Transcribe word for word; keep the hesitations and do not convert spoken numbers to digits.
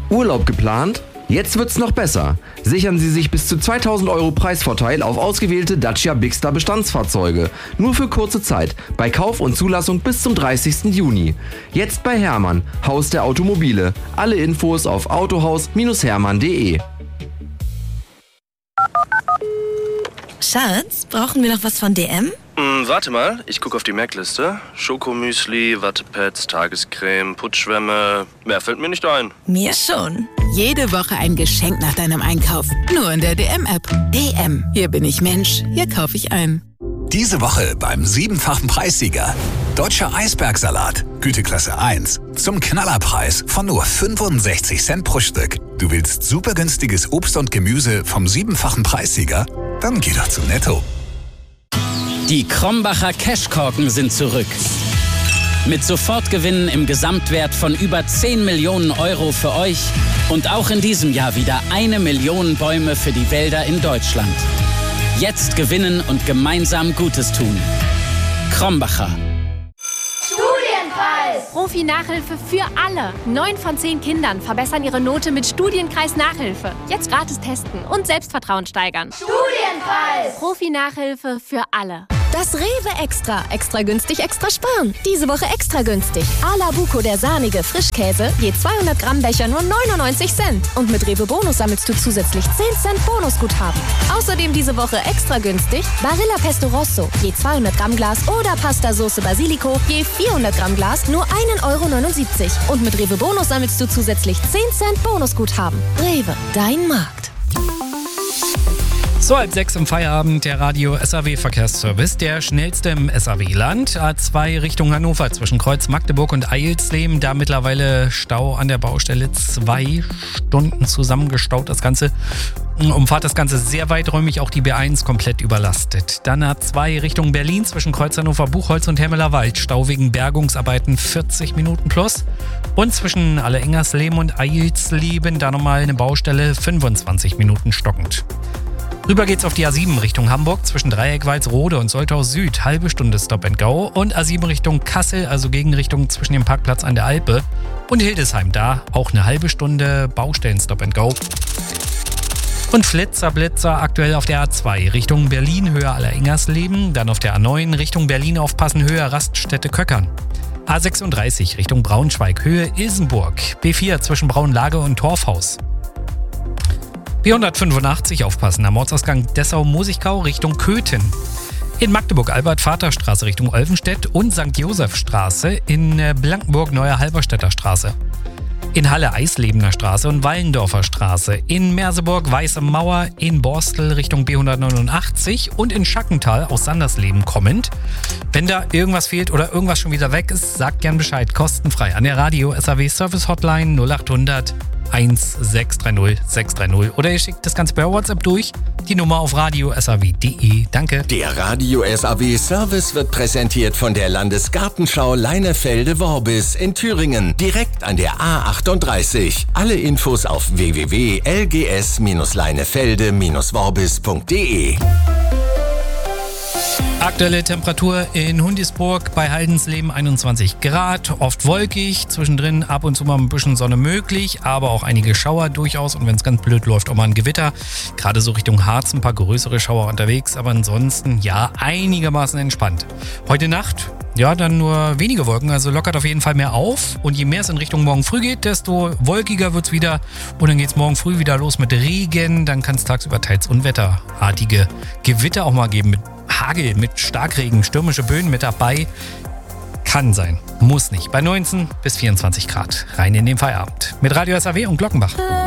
Urlaub geplant? Jetzt wird's noch besser. Sichern Sie sich bis zu zweitausend Euro Preisvorteil auf ausgewählte Dacia Bigster Bestandsfahrzeuge. Nur für kurze Zeit. Bei Kauf und Zulassung bis zum dreißigsten Juni. Jetzt bei Hermann, Haus der Automobile. Alle Infos auf autohaus Hermann punkt de. Schatz, brauchen wir noch was von D M? Hm, warte mal, ich gucke auf die Merkliste. Schokomüsli, Wattepads, Tagescreme, Putzschwämme. Mehr fällt mir nicht ein. Mir schon. Jede Woche ein Geschenk nach deinem Einkauf. Nur in der D M-App. D M. Hier bin ich Mensch. Hier kaufe ich ein. Diese Woche beim siebenfachen Preissieger. Deutscher Eisbergsalat, Güteklasse eins. Zum Knallerpreis von nur fünfundsechzig Cent pro Stück. Du willst super günstiges Obst und Gemüse vom siebenfachen Preissieger? Dann geh doch zu Netto. Die Krombacher Cashkorken sind zurück. Mit Sofortgewinnen im Gesamtwert von über zehn Millionen Euro für euch und auch in diesem Jahr wieder eine Million Bäume für die Wälder in Deutschland. Jetzt gewinnen und gemeinsam Gutes tun. Krombacher. Studienpreis! Profi-Nachhilfe für alle. Neun von zehn Kindern verbessern ihre Note mit Studienkreis-Nachhilfe. Jetzt gratis testen und Selbstvertrauen steigern. Studienpreis! Profi-Nachhilfe für alle. Das Rewe Extra. Extra günstig, extra sparen. Diese Woche extra günstig. A-la Buco, der sahnige Frischkäse. Je zweihundert Gramm Becher nur neunundneunzig Cent. Und mit Rewe Bonus sammelst du zusätzlich zehn Cent Bonusguthaben. Außerdem diese Woche extra günstig. Barilla Pesto Rosso. Je zweihundert Gramm Glas oder Pasta Sauce Basilico. Je vierhundert Gramm Glas nur ein Euro neunundsiebzig. Und mit Rewe Bonus sammelst du zusätzlich zehn Cent Bonusguthaben. Rewe, dein Markt. So, halb sechs im Feierabend, der Radio S A W Verkehrsservice, der schnellste im S A W-Land. A zwei Richtung Hannover zwischen Kreuz Magdeburg und Eilsleben. Da mittlerweile Stau an der Baustelle. Zwei Stunden zusammengestaut das Ganze. Umfahrt das Ganze sehr weiträumig, auch die B eins komplett überlastet. Dann A zwei Richtung Berlin zwischen Kreuz Hannover Buchholz und Hemmeler Wald. Stau wegen Bergungsarbeiten vierzig Minuten plus. Und zwischen Alle-Engersleben und Eilsleben da nochmal eine Baustelle fünfundzwanzig Minuten stockend. Rüber geht's auf die A sieben Richtung Hamburg zwischen Dreieck-Walsrode und Soltau Süd. Halbe Stunde Stop and Go. Und A sieben Richtung Kassel, also Gegenrichtung zwischen dem Parkplatz an der Alpe und Hildesheim. Da auch eine halbe Stunde Baustellen Stop and Go. Und Flitzer, Blitzer aktuell auf der A zwei Richtung Berlin, Höhe Aller-Engersleben. Dann auf der A neun Richtung Berlin aufpassen, Höhe Raststätte Köckern. A sechsunddreißig Richtung Braunschweig, Höhe Ilsenburg. B vier zwischen Braunlage und Torfhaus. B hundertfünfundachtzig aufpassen, am Ortsausgang Dessau-Mosigkau Richtung Köthen. In Magdeburg Albert-Vater-Straße Richtung Olvenstedt und Sankt Josef-Straße, in Blankenburg Neue Halberstädter Straße. In Halle Eislebener Straße und Wallendorfer Straße. In Merseburg Weiße Mauer, in Borstel Richtung B hundertneunundachtzig und in Schackental aus Sandersleben kommend. Wenn da irgendwas fehlt oder irgendwas schon wieder weg ist, sagt gern Bescheid, kostenfrei an der Radio S A W Service Hotline null achthundert eins sechs drei null sechs drei null oder ihr schickt das Ganze per WhatsApp durch. Die Nummer auf radio s a w punkt de. Danke. Der Radio S A W Service wird präsentiert von der Landesgartenschau Leinefelde-Worbis in Thüringen, direkt an der A achtunddreißig. Alle Infos auf w w w punkt l g s leinefelde worbis punkt de. Aktuelle Temperatur in Hundisburg bei Haldensleben einundzwanzig Grad, oft wolkig, zwischendrin ab und zu mal ein bisschen Sonne möglich, aber auch einige Schauer durchaus und wenn es ganz blöd läuft, auch mal ein Gewitter. Gerade so Richtung Harz ein paar größere Schauer unterwegs, aber ansonsten ja einigermaßen entspannt. Heute Nacht, ja, dann nur wenige Wolken, also lockert auf jeden Fall mehr auf und je mehr es in Richtung morgen früh geht, desto wolkiger wird es wieder und dann geht es morgen früh wieder los mit Regen, dann kann es tagsüber teils unwetterartige Gewitter auch mal geben mit Hagel, mit Starkregen, stürmische Böen mit dabei. Kann sein, muss nicht. Bei neunzehn bis vierundzwanzig Grad. Rein in den Feierabend. Mit Radio S A W und Glockenbach.